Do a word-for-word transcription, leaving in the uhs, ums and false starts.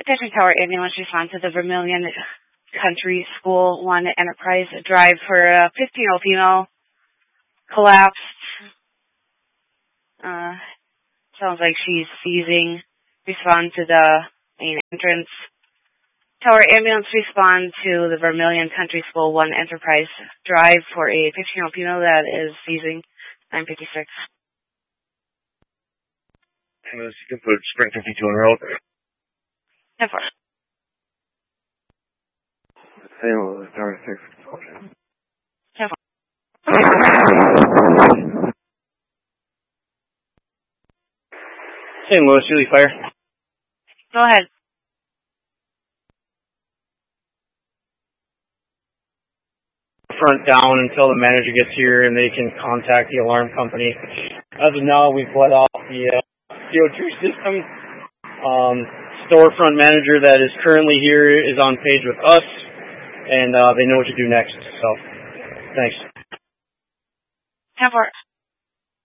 Attention Tower Ambulance, respond to the Vermilion Country School one Enterprise Drive for a fifteen-year-old female collapsed. Uh, sounds like she's seizing. Respond to the main entrance. Tower Ambulance, respond to the Vermilion Country School one Enterprise Drive for a fifteen-year-old female that is seizing. nine fifty-six. Ambulance, you can put Spring fifty-two on road. ten four. Saint Louis, Tower six. ten four. Saint Louis, Julie Fire. Go ahead. Front down until the manager gets here and they can contact the alarm company. As of now, we've let off the uh, C O two system. Um, storefront manager that is currently here is on page with us, and uh, they know what to do next. So, thanks. ten four.